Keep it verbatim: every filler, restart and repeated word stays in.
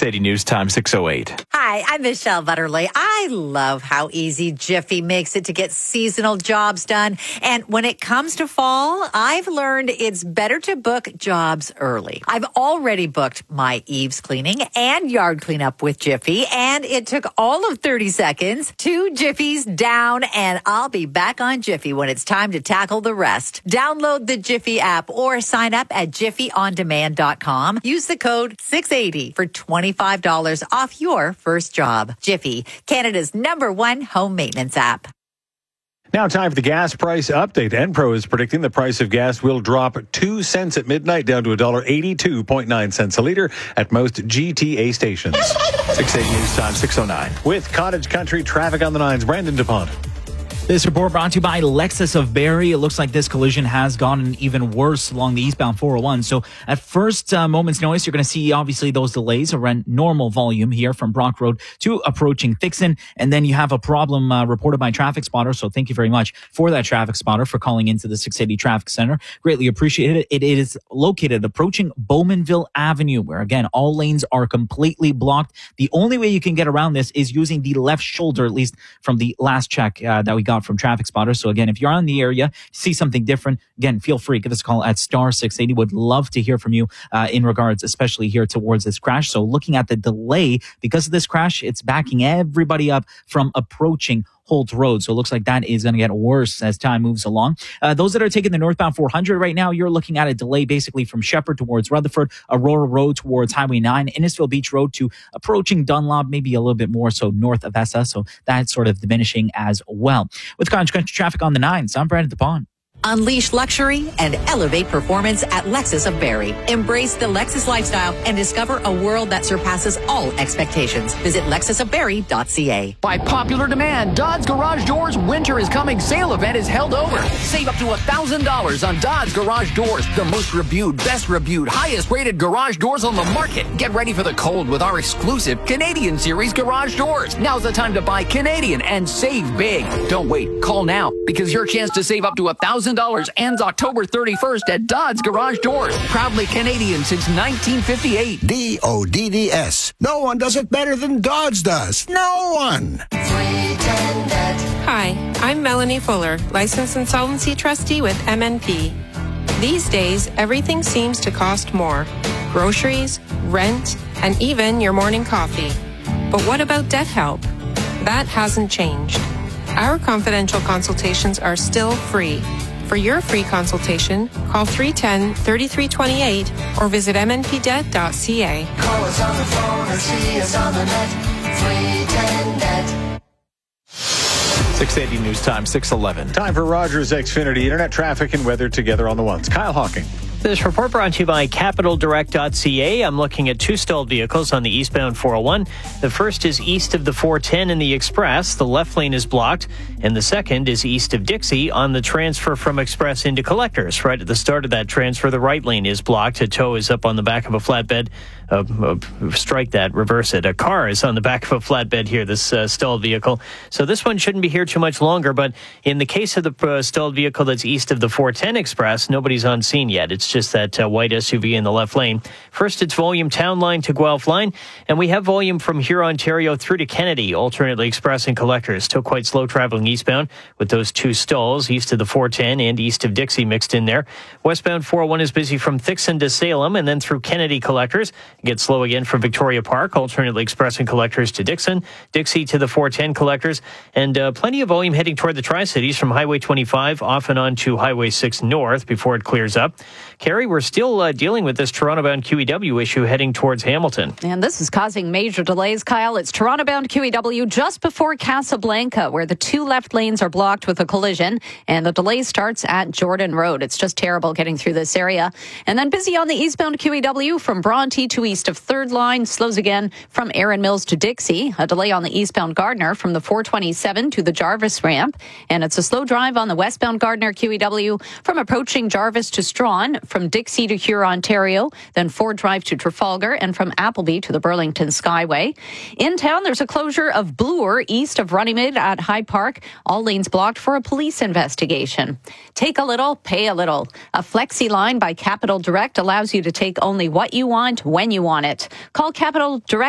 six eighty News Time, six oh eight. Hi, I'm Michelle Butterly. I love how easy Jiffy makes it to get seasonal jobs done. And when it comes to fall, I've learned it's better to book jobs early. I've already booked my eaves cleaning and yard cleanup with Jiffy, and it took all of thirty seconds. Two Jiffies down, and I'll be back on Jiffy when it's time to tackle the rest. Download the Jiffy app or sign up at jiffy on demand dot com. Use the code six eighty for twenty-five dollars off your first job. Jiffy, Canada's number one home maintenance app. Now time for the gas price update. Enpro is predicting the price of gas will drop two cents at midnight down to one dollar eighty-two point nine cents a litre at most G T A stations. six eighty News Time, six oh nine. With Cottage Country traffic on the nines, Brandon DuPont. This report brought to you by Lexus of Barrie. It looks like this collision has gotten even worse along the eastbound four oh one. So at first uh, moment's notice, you're going to see obviously those delays around normal volume here from Brock Road to approaching Thixon. And then you have a problem uh, reported by Traffic Spotter. So thank you very much for that Traffic Spotter for calling into the six eighty Traffic Center. Greatly appreciated it. It is located approaching Bowmanville Avenue, where again, all lanes are completely blocked. The only way you can get around this is using the left shoulder, at least from the last check uh, that we got from Traffic Spotter. So again, if you're on the area, see something different, again, feel free, give us a call at star six eighty. Would love to hear from you uh, in regards, especially here towards this crash. So looking at the delay, because of this crash, it's backing everybody up from approaching Holt Road. So it looks like that is going to get worse as time moves along. Uh, those that are taking the northbound four hundred right now, you're looking at a delay basically from Shepherd towards Rutherford, Aurora Road towards Highway nine, Innisfil Beach Road to approaching Dunlop, maybe a little bit more so north of Essa. So that's sort of diminishing as well. With Cottage Country traffic on the nines, I'm Brandon DuPont. Unleash luxury and elevate performance at Lexus of Barrie. Embrace the Lexus lifestyle and discover a world that surpasses all expectations. Visit lexus of barrie dot c a. By popular demand, Dodd's Garage Doors Winter is Coming sale event is held over. Save up to one thousand dollars on Dodd's Garage Doors, the most reviewed, best reviewed, highest rated garage doors on the market. Get ready for the cold with our exclusive Canadian Series garage doors. Now's the time to buy Canadian and save big. Don't wait. Call now because your chance to save up to one thousand dollars ends October thirty-first at Dodd's Garage Doors. Proudly Canadian since nineteen fifty-eight. D O D D S. No one does it better than Dodds does. No one. Hi, I'm Melanie Fuller, Licensed Insolvency Trustee with M N P. These days, everything seems to cost more. Groceries, rent, and even your morning coffee. But what about debt help? That hasn't changed. Our confidential consultations are still free. For your free consultation, call three one zero, three three two eight or visit m n p debt dot c a. Call us on the phone or see us on the net. three ten net. six eighty News Time, six eleven. Time for Rogers Xfinity Internet traffic and weather together on the ones. Kyle Hawking. This report brought to you by capital direct dot c a. I'm looking at two stalled vehicles on the eastbound four oh one. The first is east of the four ten in the Express. The left lane is blocked. And the second is east of Dixie on the transfer from Express into Collectors. Right at the start of that transfer, the right lane is blocked. A tow is up on the back of a flatbed. Uh, uh, strike that, reverse it. A car is on the back of a flatbed here, this uh, stalled vehicle. So this one shouldn't be here too much longer. But in the case of the uh, stalled vehicle that's east of the four ten Express, nobody's on scene yet. It's just that uh, white S U V in the left lane. First, it's volume Town Line to Guelph Line, and we have volume from here, Ontario, through to Kennedy, alternately Express and Collectors. Still quite slow traveling eastbound with those two stalls, east of the four ten and east of Dixie mixed in there. Westbound four oh one is busy from Thixon to Salem, and then through Kennedy Collectors. Gets slow again from Victoria Park, alternately Express and Collectors to Dixon, Dixie to the four ten Collectors, and uh, plenty of volume heading toward the Tri-Cities from Highway twenty-five off and on to Highway six North before it clears up. Carrie, we're still uh, dealing with this Toronto-bound Q E W issue heading towards Hamilton. And this is causing major delays, Kyle. It's Toronto-bound Q E W just before Casablanca, where the two left lanes are blocked with a collision, and the delay starts at Jordan Road. It's just terrible getting through this area. And then busy on the eastbound Q E W from Bronte to east of Third Line, slows again from Erin Mills to Dixie. A delay on the eastbound Gardner from the four twenty-seven to the Jarvis ramp. And it's a slow drive on the westbound Gardner Q E W from approaching Jarvis to Strawn, from Dixie to Huron, Ontario, then Ford Drive to Trafalgar, and from Appleby to the Burlington Skyway. In town, there's a closure of Bloor east of Runnymede at Hyde Park. All lanes blocked for a police investigation. Take a little, pay a little. A Flexi line by Capital Direct allows you to take only what you want when you want it. Call Capital Direct